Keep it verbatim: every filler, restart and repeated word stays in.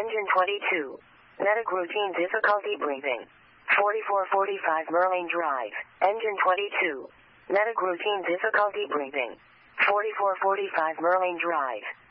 Engine twenty-two. Medic routine difficulty breathing. forty-four forty-five Merlin Drive. Engine twenty-two. Medic routine difficulty breathing. forty-four forty-five Merlin Drive.